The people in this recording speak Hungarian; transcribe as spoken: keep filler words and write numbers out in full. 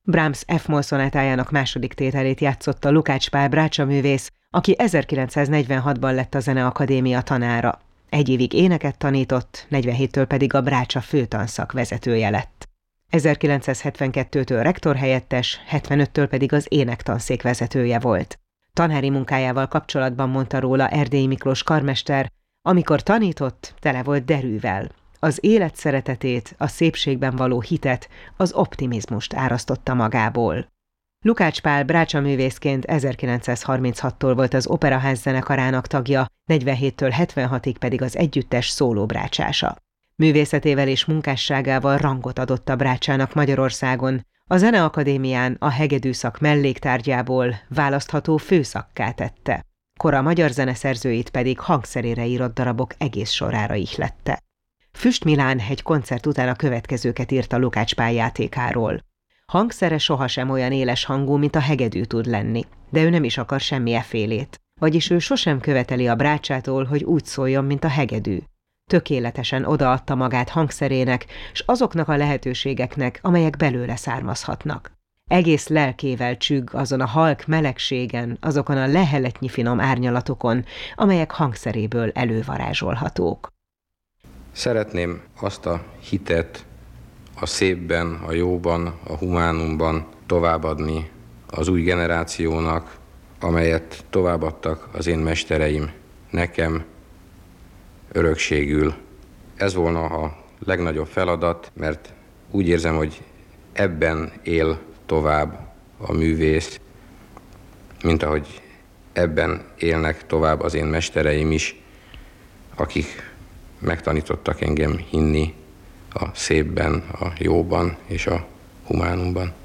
Brahms F-moll szonátájának második tételét játszotta Lukács Pál brácsaművész, aki ezerkilencszáznegyvenhatban lett a Zeneakadémia tanára. Egy évig éneket tanított, negyvenhéttől pedig a brácsa főtanszak vezetője lett. ezerkilencszázhetvenkettőtől rektorhelyettes, hetvenöttől pedig az énektanszék vezetője volt. Tanári munkájával kapcsolatban mondta róla Erdélyi Miklós karmester, amikor tanított, tele volt derűvel. Az élet szeretetét, a szépségben való hitet, az optimizmust árasztotta magából. Lukács Pál brácsaművészként ezerkilencszázharminchattól volt az Operaház zenekarának tagja, negyvenhéttől hetvenhatig pedig az együttes szólóbrácsása. Művészetével és munkásságával rangot adott a brácsának Magyarországon, a Zeneakadémián a hegedűszak melléktárgyából választható főszakká tette. Kora magyar zeneszerzőit pedig hangszerére írott darabok egész sorára ihlette. Füst Milán egy koncert után a következőket írta Lukács Pál játékáról. Hangszere sohasem olyan éles hangú, mint a hegedű tud lenni, de ő nem is akar semmi efélét, vagyis ő sosem követeli a brácsától, hogy úgy szóljon, mint a hegedű. Tökéletesen odaadta magát hangszerének, s azoknak a lehetőségeknek, amelyek belőle származhatnak. Egész lelkével csügg azon a halk melegségen, azokon a leheletnyi finom árnyalatokon, amelyek hangszeréből elővarázsolhatók. Szeretném azt a hitet a szépben, a jóban, a humánumban továbbadni az új generációnak, amelyet továbbadtak az én mestereim nekem örökségül. Ez volna a legnagyobb feladat, mert úgy érzem, hogy ebben él tovább a művész, mint ahogy ebben élnek tovább az én mestereim is, akik megtanítottak engem hinni a szépben, a jóban és a humánumban.